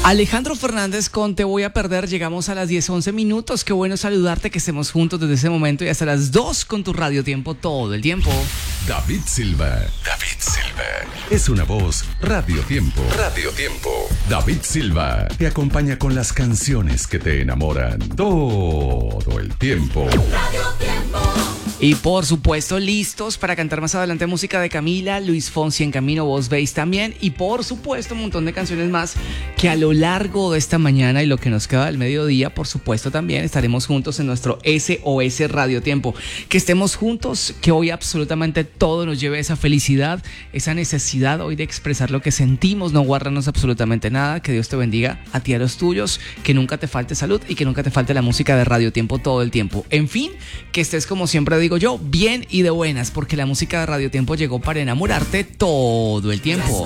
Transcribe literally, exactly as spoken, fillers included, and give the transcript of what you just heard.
Alejandro Fernández con Te Voy a Perder. Llegamos a las diez once minutos. Qué bueno saludarte, que estemos juntos desde ese momento y hasta las dos con tu Radio Tiempo todo el tiempo. David Silva. David Silva. Es una voz Radio Tiempo. Radio Tiempo. David Silva te acompaña con las canciones que te enamoran todo el tiempo. Radio Tiempo. Y por supuesto, listos para cantar más adelante música de Camila, Luis Fonsi en camino, vos veis también. Y por supuesto, un montón de canciones más que a lo largo de esta mañana y lo que nos queda del mediodía, por supuesto, también estaremos juntos en nuestro S O S Radio Tiempo. Que estemos juntos, que hoy absolutamente todo nos lleve a esa felicidad, esa necesidad hoy de expresar lo que sentimos, no guardarnos absolutamente nada. Que Dios te bendiga a ti y a los tuyos, que nunca te falte salud y que nunca te falte la música de Radio Tiempo todo el tiempo. En fin, que estés, como siempre digo yo, bien y de buenas, porque la música de Radio Tiempo llegó para enamorarte todo el tiempo.